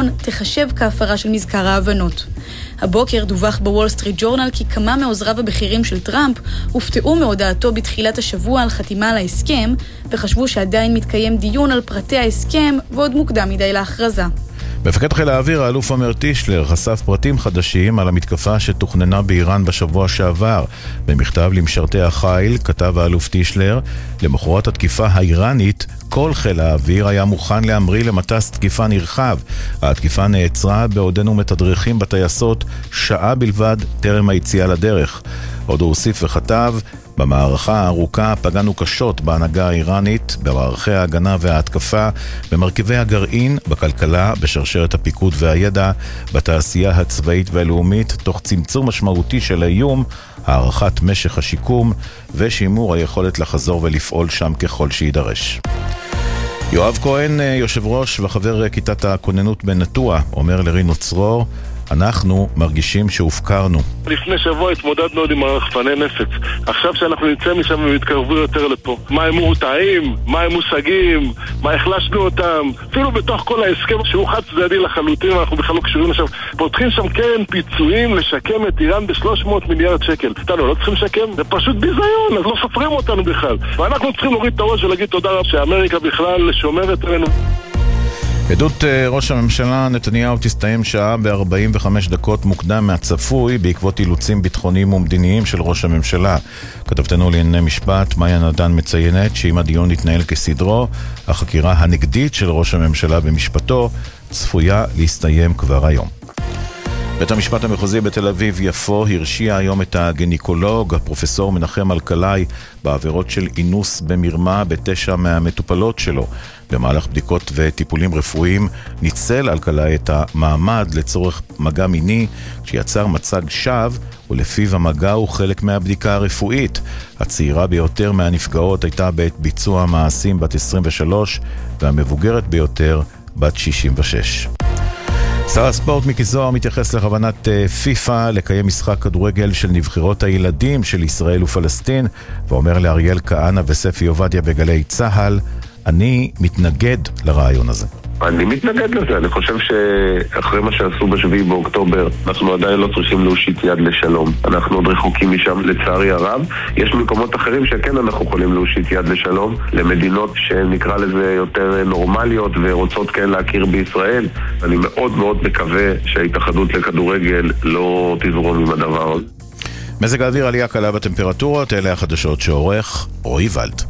דיון תחשב כהפרה של מזכר ההבנות. הבוקר דווח בוול סטריט ג'ורנל כי כמה מעוזריו הבכירים של טראמפ הופתעו מהודעתו בתחילת השבוע על חתימה על ההסכם, וחשבו שעדיין מתקיים דיון על פרטי ההסכם ועוד מוקדם מדי להכרזה. מפקד חיל האוויר, האלוף עומר טישלר, חשף פרטים חדשים על המתקפה שתוכננה באיראן בשבוע שעבר. במכתב למשרתי החיל כתב האלוף טישלר, למחרת התקיפה האיראנית, כל חיל האוויר היה מוכן להמריא למטס תקיפה נרחב. התקיפה נעצרה בעודנו מתדרכים בטייסות שעה בלבד טרם היציאה לדרך. עוד הוא הוסיף וכתב, במערכה הארוכה פגענו קשות בהנהגה האיראנית, במערכי ההגנה וההתקפה, במרכיבי הגרעין, בכלכלה, בשרשרת הפיקוד והידע, בתעשייה הצבאית והלאומית, תוך צמצום משמעותי של האיום, הערכת משך השיקום ושימור היכולת לחזור ולפעול שם ככל שידרש. יואב כהן, יושב ראש וחבר כיתת הכוננות בנטוע, אומר לרינו צרור, אנחנו מרגישים שהופקרנו. לפני שבוע התמודדנו עם הרחפני נפץ. עכשיו שאנחנו נמצא משם ומתקרבו יותר לפה. מה הם מורתעים? מה הם מושגים? מה החלשנו אותם? אפילו בתוך כל ההסכם שהוא חד צדדי לחלוטין, אנחנו בכלל לא קשורים לשם. פותחים שם קרן פיצויים לשקם את איראן ב$300 מיליארד. איתנו לא צריכים לשקם? זה פשוט ביזיון, אז לא סופרים אותנו בכלל. ואנחנו צריכים להוריד את הראש ולהגיד תודה רב שאמריקה בכלל שומרת עלינו. עדות ראש הממשלה נתניהו תסתיים שעה ב-45 דקות מוקדם מהצפוי בעקבות אילוצים ביטחוניים ומדיניים של ראש הממשלה. כתבתנו לענייני משפט, מאיה נדן מציינת שאם הדיון יתנהל כסדרו, החקירה הנגדית של ראש הממשלה במשפטו צפויה להסתיים כבר היום. בית המשפט המחוזי בתל אביב יפו הרשיע היום את הגניקולוג, הפרופסור מנחם אלקלעי, בעבירות של אינוס במרמה ב9 מהמטופלות שלו. במהלך בדיקות וטיפולים רפואיים ניצל אלקלעי את המעמד לצורך מגע מיני, כשיצר מצג שווא, ולפיו המגע הוא חלק מהבדיקה הרפואית. הצעירה ביותר מהנפגעות הייתה בעת ביצוע המעשים בת 23, והמבוגרת ביותר בת 66. שר הספורט מיקי זוהר מתייחס לכוונת פיפה לקיים משחק כדורגל של נבחרות הילדים של ישראל ופלסטין, ואומר לאריאל כהנא וספי עובדיה בגלי צהל, אני מתנגד לרעיון הזה. אני מתנגד לזה, אני חושב שאחרי מה שעשו ב7 באוקטובר אנחנו עדיין לא צריכים להושיט יד לשלום. אנחנו עוד רחוקים משם לצערי הרב. יש מקומות אחרים שכן אנחנו יכולים להושיט יד לשלום, למדינות שנקרא לזה יותר נורמליות ורוצות כן להכיר בישראל. אני מאוד מאוד מקווה שההתאחדות לכדורגל לא תזרום עם הדבר הזה. מזג האוויר, עלייה קלה בטמפרטורות, אלה החדשות שעורך רועי ולד.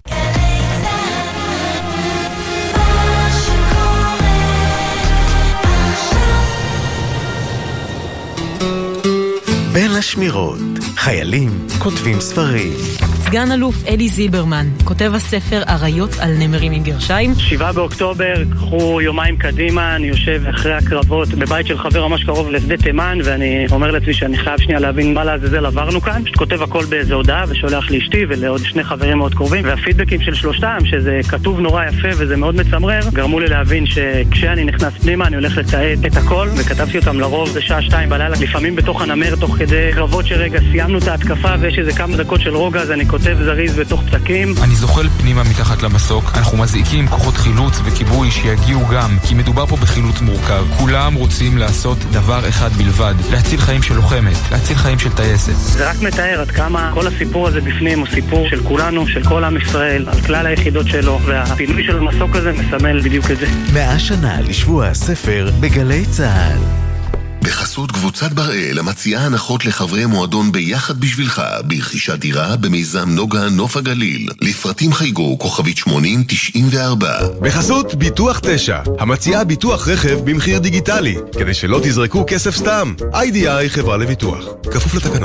בין השמירות, חיילים כותבים ספרים. סגן אלוף אלי זילברמן, כותב הספר אריות על נמרים עם גרשיים. 7 באוקטובר, קחו יומיים קדימה, אני יושב אחרי הקרבות בבית של חבר ממש קרוב לשדה תימן, ואני אומר לעצמי שאני חייב שנייה להבין מה לעזאזל עברנו כאן. כותב הכל באיזו הודעה ושולח לאשתי ולעוד 2 חברים מאוד קרובים, והפידבקים של שלושתם, שזה כתוב נורא יפה וזה מאוד מצמרר, גרמו לי להבין שכשאני נכנס פנימה אני הולך לתעד את הכל, וכתבתי אותם לרוב בשעה 2 בלילה, לפעמים בתוך הנמר, תוך כדי קרבות שרגע סיימנו את ההתקפה ויש איזה כמה דקות של רוגע, אז אני כותב זריז בתוך פתקים. אני זוחל פנימה מתחת למסוק, אנחנו מזעיקים כוחות חילוץ וכיבוי שיגיעו גם, כי מדובר פה בחילוץ מורכב. כולם רוצים לעשות דבר אחד בלבד, להציל חיים של לוחמת, להציל חיים של טייסת. זה רק מתאר עד כמה כל הסיפור הזה בפנים הוא סיפור של כולנו, של כל עם ישראל, על כלל היחידות שלו, והפינוי של המסוק הזה מסמל בדיוק את זה. 100 שנה לשבוע הספר בגלי צהל. בחסות קבוצת בראל המציעה הנחות לחברי מועדון ביחד בשבילך ברכישת דירה במיזם נוגה נוף הגליל. לפרטים חייגו כוכבית 8094. בחסות ביטוח 9 המציעה ביטוח רכב במחיר דיגיטלי כדי שלא תזרקו כסף סתם. IDI חברה לביטוח, כפוף לתקנון.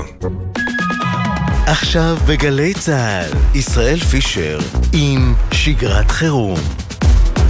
עכשיו בגלי צהל, ישראל פישר עם שגרת חירום.